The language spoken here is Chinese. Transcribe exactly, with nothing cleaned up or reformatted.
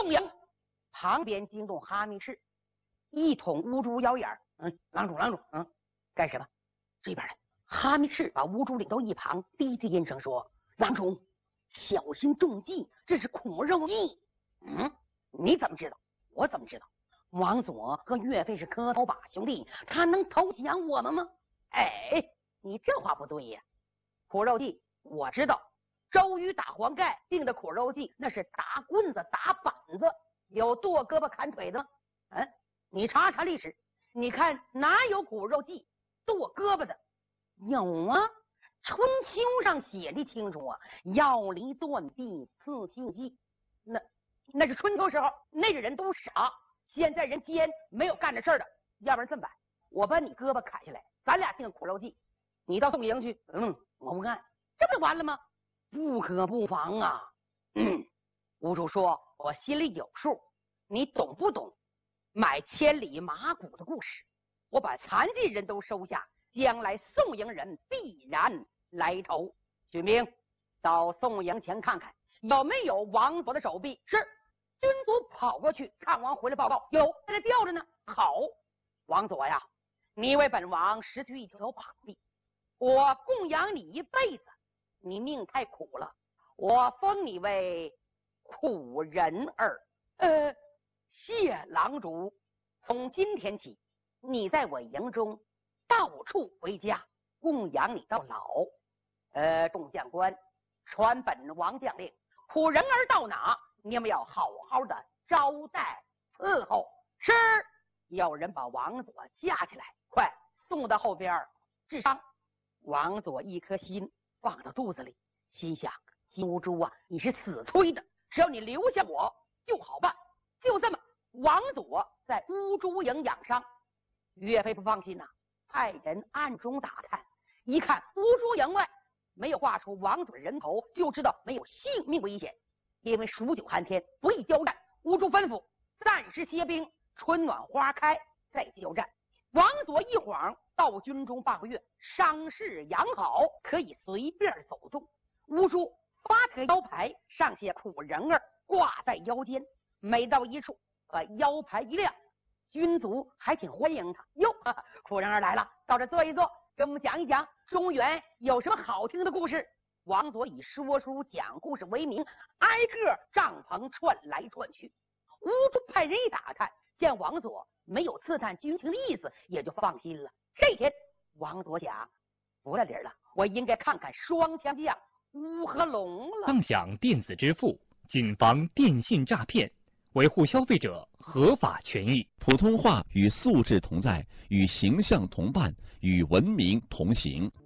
宋营旁边惊动哈密士，一统乌珠摇眼。嗯，郎主郎主，嗯，干什么？这边来。哈密士把乌珠领到一旁，低低音声说：“郎中，小心中计，这是苦肉计。”嗯，你怎么知道？我怎么知道？王佐和岳飞是磕头把兄弟，他能投降我们吗？哎，你这话不对呀！苦肉计我知道，周瑜打黄盖定的苦肉计，那是打棍子、打板子，有剁胳膊砍腿的吗？嗯，你查查历史，你看哪有苦肉计剁胳膊的？有啊，春秋上写的清楚啊，要离断臂，刺性计。那那是春秋时候，那个人都傻，现在人奸没有干这事儿的。要不然这么办，我把你胳膊砍下来，咱俩定苦肉计，你到宋营去。嗯，我不干，这不就完了吗？不可不防啊。嗯，吴主说，我心里有数，你懂不懂买千里马骨的故事？我把残疾人都收下，将来宋营人必然来投。军兵到宋营前看看有没有王佐的手臂。是。军卒跑过去，看王回来报告，有，在那吊着呢。好，王佐呀，你为本王失去一条膀臂，我供养你一辈子，你命太苦了，我封你为苦人儿。呃，谢郎主，从今天起，你在我营中到处回家，供养你到老。呃，众将官，传本王将令，苦人儿到哪，你们要好好的招待伺候。是，有人把王佐架起来，快送到后边治伤。王佐一颗心放到肚子里，心想：乌珠啊，你是死催的，只要你留下我就好办。就这么，王佐在乌珠营养伤。岳飞不放心呐、啊，派人暗中打探，一看乌珠营外没有挂出王佐人头，就知道没有性命危险。因为数九寒天，不宜交战，乌珠吩咐暂时歇兵，春暖花开再交战。王佐一晃到军中半个月，伤势养好，可以随便走动。乌珠发个腰牌，上写苦人儿，挂在腰间。每到一处，把腰牌一亮，军卒还挺欢迎他。哟，苦人儿来了，到这坐一坐，跟我们讲一讲中原有什么好听的故事。王佐以说书讲故事为名，挨个帐篷串来串去。乌珠派人一打探，见王佐没有刺探军情的意思，也就放心了。这天，王佐想，不在理了，我应该看看双枪将乌合龙了。 共享电子支付，谨防电信诈骗，维护消费者合法权益。 普通话与素质同在，与形象同伴，与文明同行。